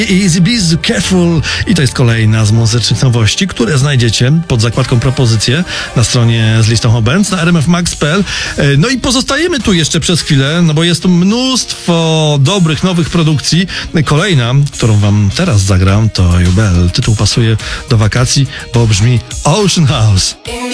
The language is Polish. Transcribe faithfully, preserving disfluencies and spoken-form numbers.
Easy Bees, Careful i to jest kolejna z muzycznych nowości, które znajdziecie pod zakładką propozycje na stronie z listą obecną na r m f max kropka p l. No i pozostajemy tu jeszcze przez chwilę, no bo jest tu mnóstwo dobrych, nowych produkcji. Kolejna, którą wam teraz zagram, to Jubel. Tytuł pasuje do wakacji, bo brzmi Ocean House.